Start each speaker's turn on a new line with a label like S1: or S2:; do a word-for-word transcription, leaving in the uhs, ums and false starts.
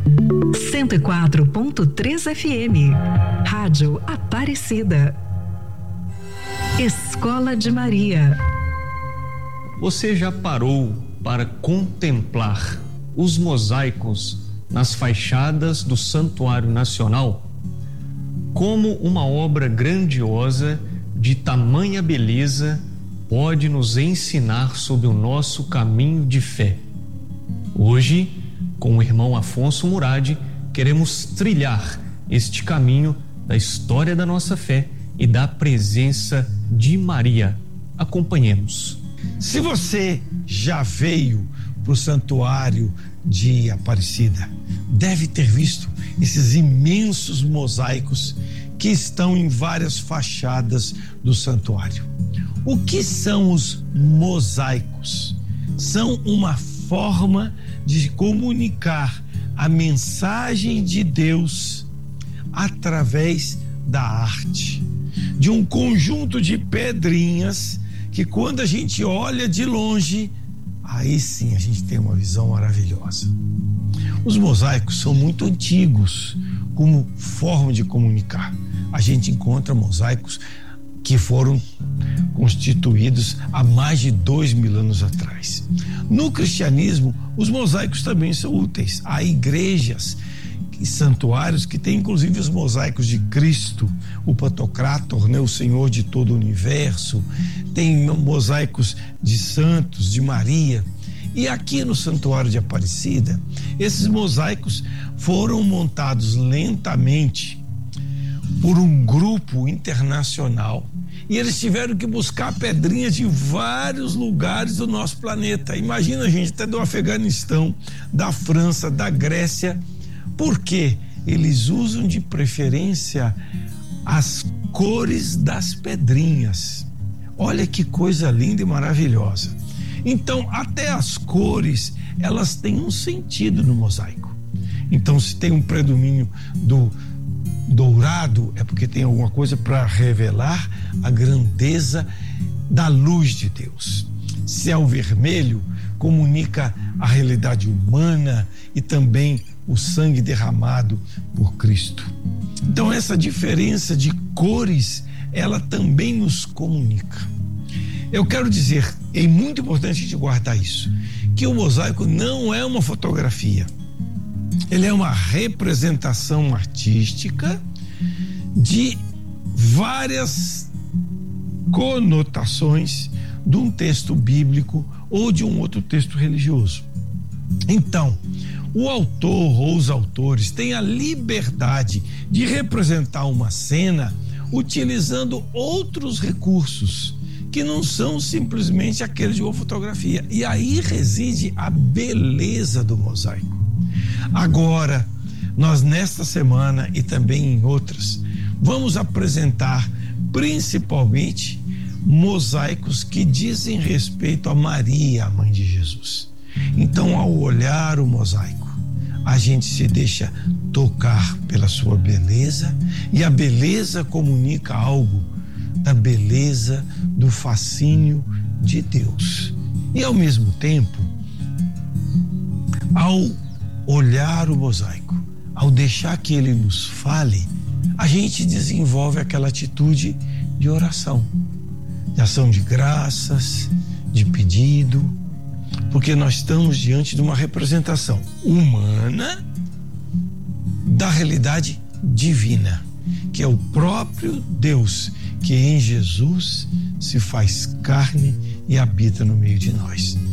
S1: cento e quatro ponto três F M. Rádio Aparecida. Escola de Maria.
S2: Você já parou para contemplar os mosaicos nas fachadas do Santuário Nacional? Como uma obra grandiosa de tamanha beleza pode nos ensinar sobre o nosso caminho de fé. Hoje, com o irmão Afonso Murad, queremos trilhar este caminho da história da nossa fé e da presença de Maria. Acompanhemos.
S3: Se você já veio para o Santuário de Aparecida, deve ter visto esses imensos mosaicos que estão em várias fachadas do santuário. O que são os mosaicos? São uma forma de comunicar a mensagem de Deus através da arte, de um conjunto de pedrinhas que, quando a gente olha de longe, aí sim a gente tem uma visão maravilhosa. Os mosaicos são muito antigos como forma de comunicar. A gente encontra mosaicos que foram constituídos há mais de dois mil anos atrás. No cristianismo, os mosaicos também são úteis. Há igrejas e santuários que têm inclusive os mosaicos de Cristo, o Pantocrátor, né, o Senhor de todo o universo. Tem mosaicos de santos, de Maria. E aqui no Santuário de Aparecida, esses mosaicos foram montados lentamente por um grupo internacional, e eles tiveram que buscar pedrinhas de vários lugares do nosso planeta. Imagina, gente, até do Afeganistão, da França, da Grécia. Por quê? Eles usam de preferência as cores das pedrinhas. Olha que coisa linda e maravilhosa. Então, até as cores, elas têm um sentido no mosaico. Então, se tem um predomínio do dourado, é porque tem alguma coisa para revelar a grandeza da luz de Deus. Se é o vermelho, comunica a realidade humana e também o sangue derramado por Cristo. Então, essa diferença de cores, ela também nos comunica. Eu quero dizer, é muito importante a gente guardar isso, que o mosaico não é uma fotografia. Ele é uma representação artística de várias conotações de um texto bíblico ou de um outro texto religioso. Então, o autor ou os autores têm a liberdade de representar uma cena utilizando outros recursos que não são simplesmente aqueles de uma fotografia. E aí reside a beleza do mosaico. Agora, nós nesta semana e também em outras, vamos apresentar principalmente mosaicos que dizem respeito a Maria, a mãe de Jesus. Então, ao olhar o mosaico, a gente se deixa tocar pela sua beleza, e a beleza comunica algo da beleza, do fascínio de Deus. E ao mesmo tempo, ao olhar o mosaico, ao deixar que ele nos fale, a gente desenvolve aquela atitude de oração, de ação de graças, de pedido, porque nós estamos diante de uma representação humana da realidade divina, que é o próprio Deus que em Jesus se faz carne e habita no meio de nós.